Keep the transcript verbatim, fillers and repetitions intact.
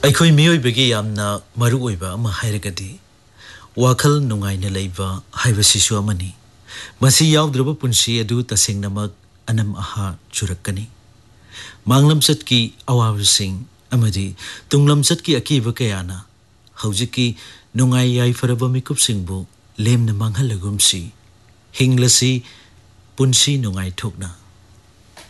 ꯑꯩꯈꯣꯏ ꯃꯤꯑꯣꯏꯕꯒꯤ ꯌꯥꯝꯅ ꯃꯔꯨꯑꯣꯏꯕ ꯑꯃ ꯍꯥꯏꯔꯒꯗꯤ ꯋꯥꯈꯜ ꯅꯨꯡꯉꯥꯏꯅ ꯂꯩꯕ ꯍꯥꯏꯕꯁꯤꯁꯨ ꯑꯃꯅꯤ ꯃꯁꯤ ꯌꯥꯎꯗ꯭ꯔꯕ ꯄꯨꯟꯁꯤ ꯑꯗꯨ ꯇꯁꯦꯡꯅꯃꯛ ꯑꯅꯝ ꯑꯍꯥ ꯆꯨꯔꯛꯀꯅꯤ ꯃꯥꯡꯂꯝꯆꯠꯀꯤ ꯑꯋꯥꯕꯁꯤꯡ ꯑꯃꯗꯤ ꯇꯨꯡꯂꯝꯆꯠꯀꯤ ꯑꯀꯤꯕ ꯀꯌꯥꯅ ꯍꯧꯖꯤꯛꯀꯤ ꯅꯨꯡꯉꯥꯏ ꯌꯥꯏꯐꯔꯕ ꯃꯤꯀꯨꯞꯁꯤꯡꯕꯨ ꯂꯦꯝꯅ ꯃꯥꯡꯍꯜꯂꯒꯨꯝꯁꯤ ꯍꯤꯡꯂꯁꯤ ꯄꯨꯟꯁꯤ ꯅꯨꯡꯉꯥꯏꯊꯣꯛꯅ